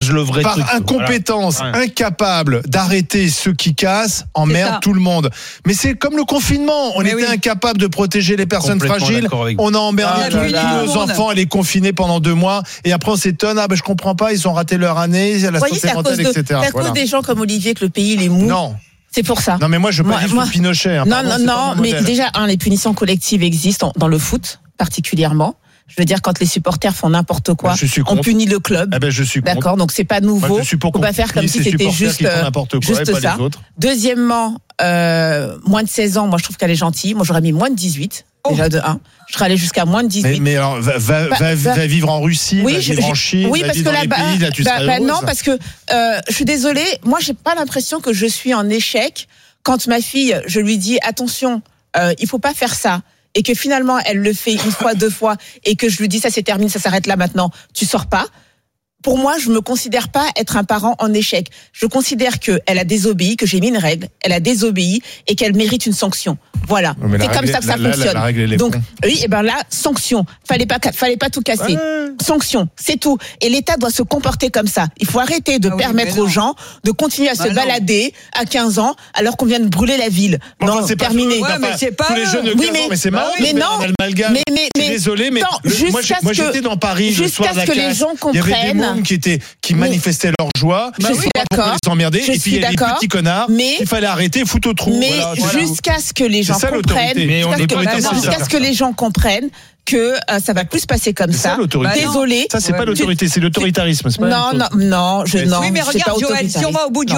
pose le vrai truc. Par incompétence, voilà. incapable d'arrêter ceux qui cassent, emmerde tout le monde. Mais c'est comme le confinement. On était incapable de protéger les personnes fragiles. On a emmerdé tous nos enfants à les confiner pendant 2 mois. Et après, on s'étonne. Je comprends pas. Ils ont raté leur année, la santé mentale, etc. C'est à cause des gens comme Olivier que le pays il est mou. Non. C'est pour ça. Non, mais moi, je veux pas dire sous Pinochet. Non, mais déjà, les punitions collectives existent dans le foot, particulièrement. Je veux dire, quand les supporters font n'importe quoi, on punit le club. Je suis contre. D'accord, donc c'est pas nouveau. Moi, on peut pas faire comme si c'était juste ça. Deuxièmement, moins de 16 ans, moi je trouve qu'elle est gentille. Moi j'aurais mis moins de 18. Déjà de 1. Je serais allé jusqu'à moins de 18. Mais alors, va vivre en Russie, va vivre en Chine, oui, va vivre dans les pays, là tu serais heureuse. Non, parce que je suis désolée, moi j'ai pas l'impression que je suis en échec quand ma fille, je lui dis attention, il faut pas faire ça. Et que finalement elle le fait 1 fois, 2 fois, et que je lui dis ça c'est terminé, ça s'arrête là maintenant, tu sors pas. Pour moi, je me considère pas être un parent en échec. Je considère que elle a désobéi, que j'ai mis une règle, elle a désobéi et qu'elle mérite une sanction. Voilà. C'est comme ça que ça fonctionne. La règle, donc oui, et ben là, sanction. Fallait pas tout casser. Sanction, c'est tout. Et l'État doit se comporter comme ça. Il faut arrêter de permettre aux gens de continuer à se balader à 15 ans alors qu'on vient de brûler la ville. Non, c'est terminé. Mais c'est pas tous les jeunes de 15 ans, mais c'est marrant. Mais non. Mais désolé, mais moi j'étais dans Paris le soir de la classe. Il y avait des mômes qui manifestaient leur joie. Je suis d'accord. Ils s'emmerdaient. Et puis il y a des petits connards. Il fallait arrêter, foutre au trou. Mais jusqu'à ce que les gens comprennent, jusqu'à ce que les gens comprennent que ça va plus se passer comme ça. Désolé. Ça c'est pas l'autorité, c'est l'autoritarisme. Non. Oui, mais regarde Joël, si on va au bout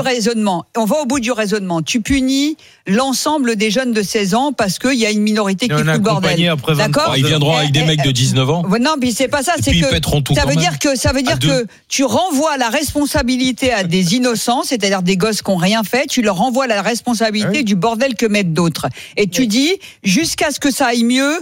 du raisonnement, tu punis l'ensemble des jeunes de 16 ans parce qu'il y a une minorité qui fout le bordel. D'accord ? Ils viendront avec des mecs de 19 ans. Non, mais c'est pas ça, c'est que ça veut dire que tu renvoies la responsabilité à des innocents, c'est-à-dire des gosses qui n'ont rien fait, tu leur renvoies la responsabilité du bordel que mettent d'autres. Et tu dis jusqu'à ce que ça aille mieux,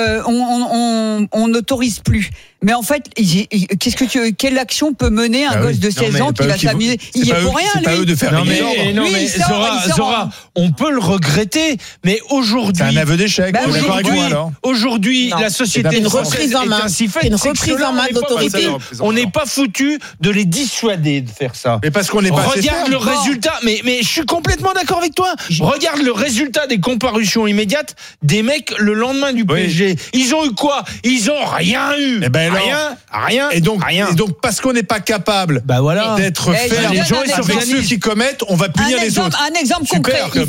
on n'autorise plus. Mais en fait, quelle action peut mener un gosse de 16 ans qui va s'amuser? Il y est pour rien, lui. C'est pas eux de faire mais Zora, on peut le regretter, mais aujourd'hui. C'est un aveu d'échec. Aujourd'hui, la société une reprise en main. Une reprise en main d'autorité. On n'est pas foutu de les dissuader de faire ça. Mais parce qu'on n'est pas. Regarde le résultat. Mais je suis complètement d'accord avec toi. Regarde le résultat des comparutions immédiates des mecs le lendemain du PSG. Ils ont eu quoi? Ils ont rien eu. Rien. Et donc, parce qu'on n'est pas capable d'être ferme, les gens avec ceux qui commettent, on va punir les autres. Un exemple concret. Il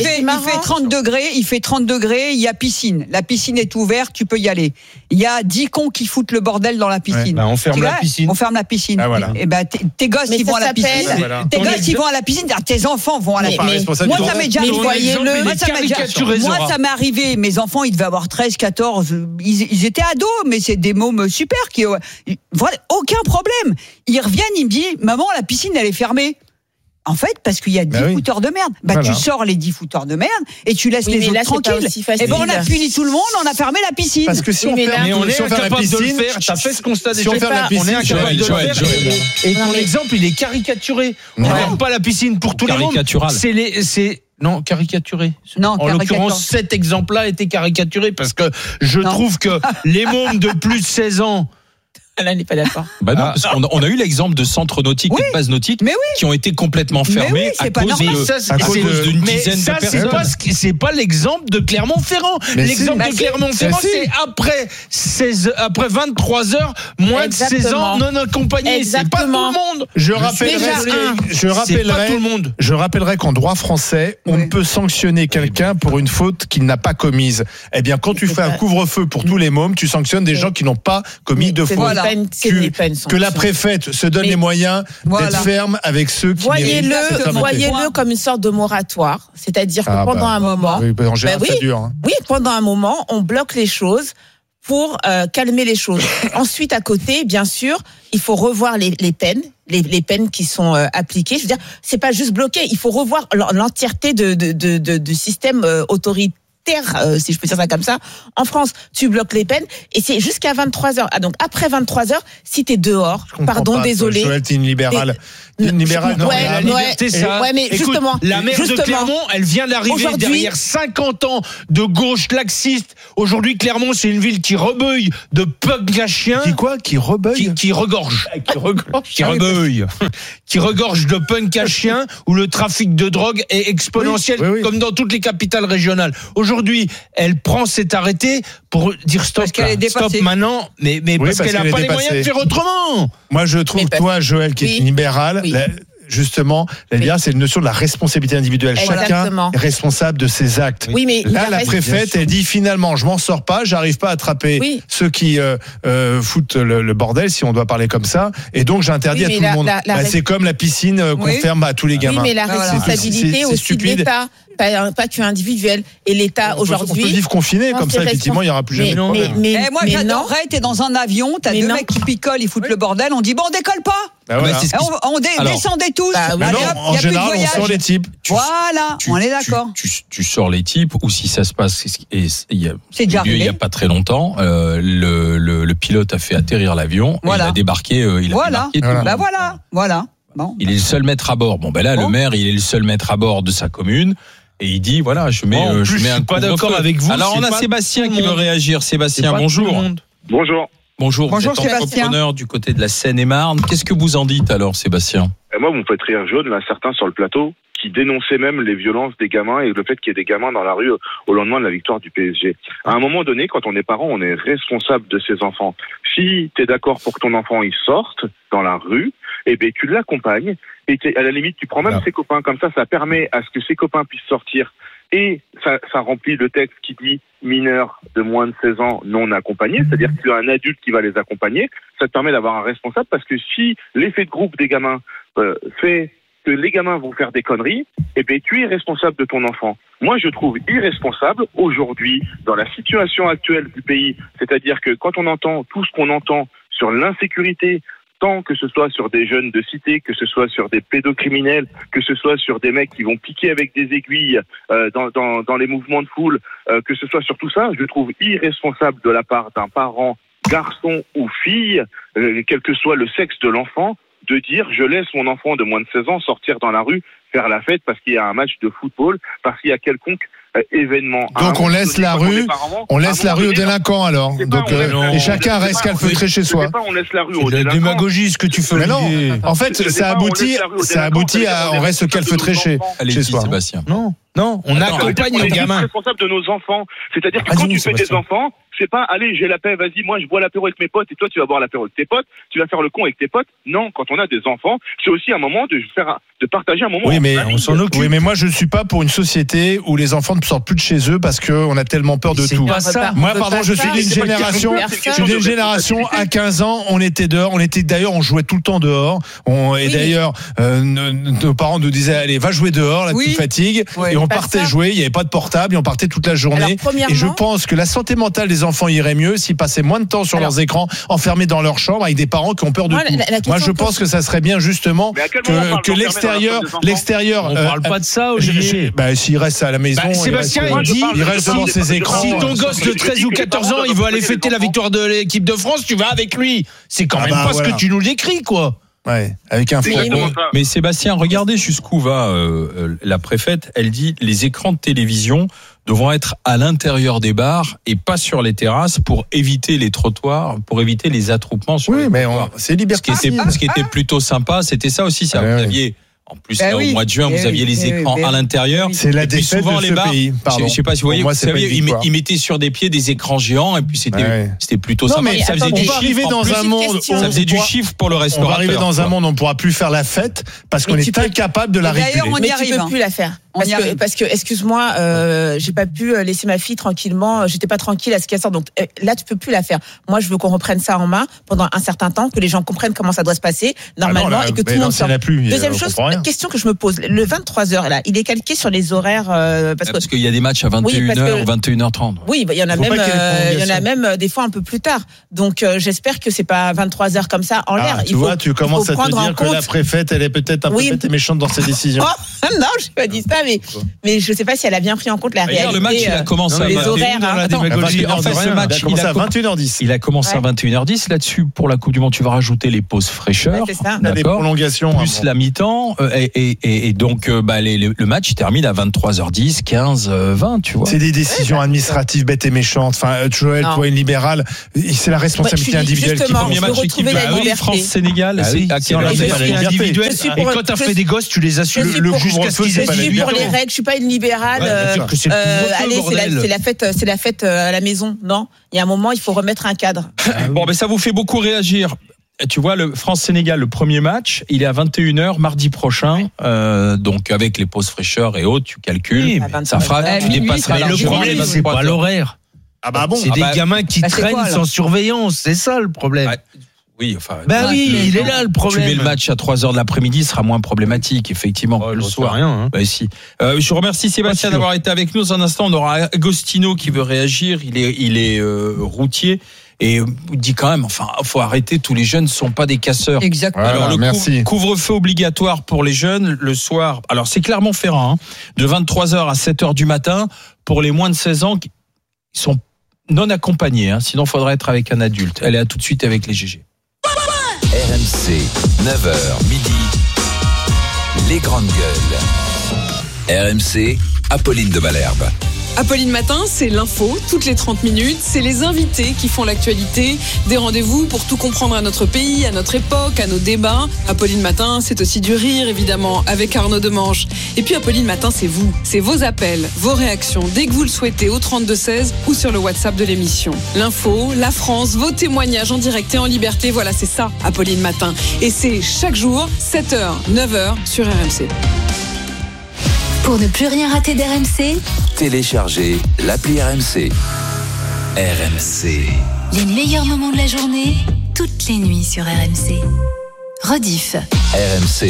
fait 30 degrés, il y a piscine. La piscine est ouverte, tu peux y aller. Il y a 10 cons qui foutent le bordel dans la piscine. On ferme la piscine. On ferme la pisine. Et tes gosses, ils vont à la piscine. Tes gosses, ils vont à la piscine. Tes enfants vont à la piscine. Moi, ça m'est déjà arrivé. Moi, ça m'est arrivé. Mes enfants, ils devaient avoir 13, 14. Ils étaient ados, mais c'est des mômes super qui, voilà, aucun problème. Ils reviennent, ils me disent, maman, la piscine, elle est fermée. En fait, parce qu'il y a 10 fouteurs de merde. Tu sors les 10 fouteurs de merde et tu laisses les autres tranquilles. Et on a puni tout le monde, on a fermé la piscine. Parce que si on est incapable de le faire, t'as fait ce constat déjà. On est incapable de le faire. Et ton exemple, il est caricaturé. On ne ferme pas la piscine pour tout le monde. Non, caricaturé. Non, en l'occurrence, cet exemple-là était caricaturé parce que je trouve que les mômes de plus de 16 ans. Là, n'est pas d'accord. Parce qu'on a eu l'exemple de centres nautiques et de bases nautiques qui ont été complètement fermés à cause d'une dizaine de personnes. C'est pas l'exemple de Clermont-Ferrand. L'exemple de Clermont-Ferrand, c'est après 23 heures, moins de 16 ans non accompagnés. C'est pas tout le monde. Je rappellerai qu'en droit français, on ne peut sanctionner quelqu'un pour une faute qu'il n'a pas commise. Eh bien, quand tu fais un couvre-feu pour tous les mômes, tu sanctionnes des gens qui n'ont pas commis de faute. Que la préfète se donne les moyens d'être ferme avec ceux qui voyez-le comme une sorte de moratoire, c'est-à-dire que pendant un moment, ça dure. Oui, pendant un moment, on bloque les choses pour calmer les choses. Ensuite, à côté, bien sûr, il faut revoir les peines. Les peines qui sont appliquées. Je veux dire, c'est pas juste bloqué. Il faut revoir l'entièreté de système autoritaire terre, si je peux dire ça comme ça. En France, tu bloques les peines et c'est jusqu'à 23h. Ah, donc après 23h, si t'es dehors, pardon, désolé. Joël, t'es une libérale. Une libérale, non, la liberté, ça. Ouais, mais écoute, justement. La maire de Clermont, elle vient d'arriver derrière 50 ans de gauche laxiste. Aujourd'hui, Clermont, c'est une ville qui rebeuille de punk à chiens. Qui rebeuille? Qui regorge. Qui rebeuille. Qui regorge de punk à chiens où le trafic de drogue est exponentiel, comme dans toutes les capitales régionales. Aujourd'hui, elle prend cet arrêté pour dire stop, stop maintenant, mais parce qu'elle n'a pas les moyens de faire autrement. Moi, je trouve, toi, Joël, qui est une libérale, justement, c'est une notion de la responsabilité individuelle. Exactement. Chacun est responsable de ses actes. Oui, mais là, la préfète, elle dit finalement, je m'en sors pas, j'arrive pas à attraper ceux qui foutent le bordel, si on doit parler comme ça, et donc j'interdis à tout le monde. C'est comme la piscine qu'on ferme à tous les gamins. Oui, mais la responsabilité aussi de l'État. Pas que individuel. Et l'État aujourd'hui. On peut vivre confiné, comme ça, effectivement, il n'y aura plus jamais de problème. Moi, j'adorerais, t'es dans un avion, t'as deux mecs qui picolent, ils foutent le bordel, on dit, bon, on décolle pas. On descendait tous. En général, on sort les types. Voilà, on est d'accord. Tu sors les types, ou si ça se passe, il n'y a pas très longtemps, le pilote a fait atterrir l'avion, il a débarqué. Voilà. Bon. Il est le seul maître à bord. Le maire, il est le seul maître à bord de sa commune. Et il dit, voilà, je mets un pas d'accord avec vous. Alors, on a Sébastien qui veut réagir. Sébastien, bonjour. Bonjour, vous êtes entrepreneur du côté de la Seine-et-Marne. Qu'est-ce que vous en dites alors, Sébastien? Moi, vous me faites rire jaune, là, certains sur le plateau, qui dénonçaient même les violences des gamins et le fait qu'il y ait des gamins dans la rue au lendemain de la victoire du PSG. À un moment donné, quand on est parent, on est responsable de ses enfants. Si tu es d'accord pour que ton enfant il sorte dans la rue, tu l'accompagnes et à la limite tu prends même ses copains, comme ça permet à ce que ses copains puissent sortir et ça remplit le texte qui dit mineurs de moins de 16 ans non accompagnés, c'est-à-dire que tu as un adulte qui va les accompagner, ça te permet d'avoir un responsable parce que si l'effet de groupe des gamins fait que les gamins vont faire des conneries, tu es responsable de ton enfant. Moi, je trouve irresponsable aujourd'hui, dans la situation actuelle du pays, c'est-à-dire que quand on entend tout ce qu'on entend sur l'insécurité, tant que ce soit sur des jeunes de cité, que ce soit sur des pédocriminels, que ce soit sur des mecs qui vont piquer avec des aiguilles dans les mouvements de foule, que ce soit sur tout ça, je trouve irresponsable de la part d'un parent, garçon ou fille, quel que soit le sexe de l'enfant, de dire je laisse mon enfant de moins de 16 ans sortir dans la rue, faire la fête parce qu'il y a un match de football, parce qu'il y a quelconque événement. Donc on laisse la rue, aux délinquants alors. Donc et chacun reste calfeutré chez soi. On laisse la rue aux délinquants. La démagogie, ce que tu fais. Mais non, en fait, ça aboutit à on reste calfeutré chez soi. Sébastien. Non, on accompagne les gamins. On est responsable de nos enfants. C'est-à-dire que quand tu fais des enfants, c'est pas allez, j'ai la paix, vas-y, moi je bois l'apéro avec mes potes et toi tu vas boire l'apéro avec tes potes, tu vas faire le con avec tes potes. Non, quand on a des enfants, c'est aussi un moment de partager un moment. Oui, mais on s'en occupe. Oui, mais moi je suis pas pour une société où les enfants ne sortent plus de chez eux parce qu'on a tellement peur de tout. Moi, pardon, je suis d'une génération à 15 ans, on était dehors, on jouait tout le temps dehors. D'ailleurs, nos parents nous disaient allez, va jouer dehors, là tu fatigues. Et on partait jouer, il n'y avait pas de portable, et on partait toute la journée. Et je pense que la santé mentale des enfants irait mieux s'ils passaient moins de temps sur leurs écrans, enfermés dans leur chambre avec des parents qui ont peur de tout. Moi, je pense que ça serait bien justement que l'extérieur. On parle pas de ça, Olivier. S'il reste à la maison, Sébastien, il reste devant ses écrans. Si ton gosse de 13 ou 14 ans, il veut aller fêter la victoire de l'équipe de France, tu vas avec lui. C'est quand même pas ce que tu nous décris, quoi. Ouais, avec un mais Sébastien, regardez jusqu'où va la préfète. Elle dit les écrans de télévision devront être à l'intérieur des bars et pas sur les terrasses pour éviter les trottoirs, pour éviter les attroupements sur les trottoirs. C'est liberté. Ce qui était plutôt sympa, c'était ça aussi. Vous aviez en plus, là, au mois de juin, vous aviez les écrans à l'intérieur. C'est la défaite souvent, de ce pays. Je ne sais pas si vous voyez, ils mettaient sur des pieds des écrans géants et puis c'était plutôt sympa. Mais ça faisait du chiffre dans un monde. Ça faisait du chiffre pour le restaurateur. On va arriver dans un monde où on ne pourra plus faire la fête parce qu'on est incapable de la réguler. D'ailleurs, on y arrive. Mais tu peux plus la faire. Parce que excuse-moi, j'ai pas pu laisser ma fille tranquillement. J'étais pas tranquille à ce qu'elle sorte. Donc là, tu peux plus la faire. Moi, je veux qu'on reprenne ça en main pendant un certain temps, que les gens comprennent comment ça doit se passer normalement et que tout le monde sorte. Deuxième chose, question que je me pose, le 23h là, il est calqué sur les horaires parce qu'il y a des matchs à 21h, 21h30. Oui, il y en a même des fois un peu plus tard. Donc j'espère que c'est pas 23h comme ça en l'air. Tu commences à te dire que la préfète, elle est peut-être un peu méchante dans ses décisions. Non, j'ai pas dit ça. mais je sais pas si elle a bien pris en compte la réalité. Le match, il a commencé les horaires. En fait, ce match, il a commencé à 21h10. Il a commencé à 21h10. Là-dessus, pour la Coupe du Monde, tu vas rajouter les pauses fraîcheurs. C'est ça. Il y a des prolongations. Plus la mi-temps. Et donc, le match, il termine à 23h10, 15, 20, tu vois. C'est des décisions administratives bêtes et méchantes. Enfin, Joël, toi, une libérale, c'est la responsabilité individuelle qui premier match équipe France-Sénégal, c'est individuel. Et quand t'as fait des gosses, tu les assumes jusqu'à ce qu'ils aient 18 ans. Pour les règles, je suis pas une libérale. Allez, c'est la fête à la maison. Non, il y a un moment, il faut remettre un cadre. Bon, mais ça vous fait beaucoup réagir. Tu vois, le France-Sénégal, le premier match, il est à 21h mardi prochain. Donc, avec les pauses fraîcheurs et autres, tu calcules. Ça fera, tu dépasseras le problème, c'est pas l'horaire. C'est des gamins qui traînent sans surveillance. C'est ça le problème. Oui, enfin. Il est là le problème. Tu mets le match à 3h de l'après-midi, ce sera moins problématique, effectivement. Le soir, rien. Si. Je remercie Sébastien d'avoir été avec nous. Dans un instant, on aura Agostino qui veut réagir. Il est routier. Et dit quand même, faut arrêter, tous les jeunes ne sont pas des casseurs. Exactement. Alors, le couvre-feu obligatoire pour les jeunes, le soir, alors c'est Clermont-Ferrand, de 23h à 7h du matin, pour les moins de 16 ans, qui sont non accompagnés, sinon il faudrait être avec un adulte. Elle est à tout de suite avec les GG. RMC, 9h, midi, les grandes gueules. RMC, Apolline de Malherbe. Apolline Matin, c'est l'info, toutes les 30 minutes, c'est les invités qui font l'actualité, des rendez-vous pour tout comprendre à notre pays, à notre époque, à nos débats. Apolline Matin, c'est aussi du rire, évidemment, avec Arnaud Demanche. Et puis Apolline Matin, c'est vous, c'est vos appels, vos réactions, dès que vous le souhaitez, au 32-16 ou sur le WhatsApp de l'émission. L'info, la France, vos témoignages en direct et en liberté, voilà, c'est ça, Apolline Matin. Et c'est chaque jour, 7h, 9h sur RMC. Pour ne plus rien rater d'RMC, téléchargez l'appli RMC. RMC. Les meilleurs moments de la journée, toutes les nuits sur RMC. Rediff. RMC.